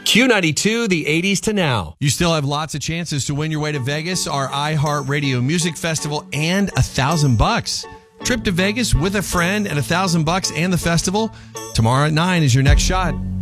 Q92, the 80s to now. You still have lots of chances to win your way to Vegas, our iHeartRadio Music Festival, and $1,000. Trip to Vegas with a friend and $1,000 and the festival. Tomorrow at 9 is your next shot.